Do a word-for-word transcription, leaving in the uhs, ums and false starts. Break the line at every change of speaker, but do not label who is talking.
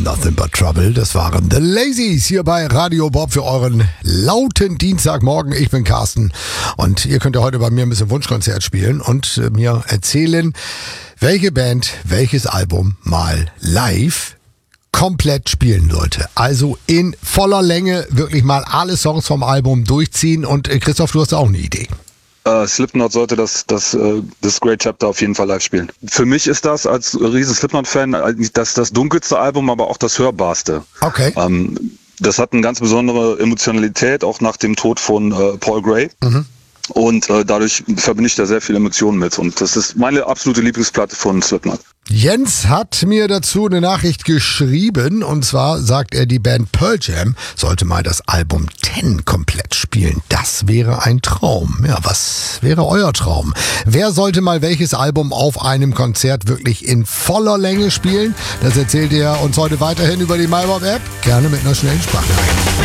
Nothing but Trouble. Das waren The Lazies hier bei Radio Bob für euren lauten Dienstagmorgen. Ich bin Carsten und ihr könnt ja heute bei mir ein bisschen Wunschkonzert spielen und äh, mir erzählen, welche Band welches Album mal live komplett spielen sollte. Also in voller Länge wirklich mal alle Songs vom Album durchziehen. Und äh, Christoph, du hast auch eine Idee.
Uh, Slipknot sollte das, das, uh, das Great Chapter auf jeden Fall live spielen. Für mich ist das als riesen Slipknot-Fan das, das dunkelste Album, aber auch das hörbarste.
Okay.
Um, das hat eine ganz besondere Emotionalität, auch nach dem Tod von uh, Paul Gray. Mhm. Und uh, dadurch verbinde ich da sehr viele Emotionen mit. Und das ist meine absolute Lieblingsplatte von Slipknot.
Jens hat mir dazu eine Nachricht geschrieben und zwar sagt er, die Band Pearl Jam sollte mal das Album Ten komplett spielen. Das wäre ein Traum. Ja, was wäre euer Traum? Wer sollte mal welches Album auf einem Konzert wirklich in voller Länge spielen? Das erzählt ihr uns heute weiterhin über die MyBob App. Gerne mit einer schnellen Sprachnachricht.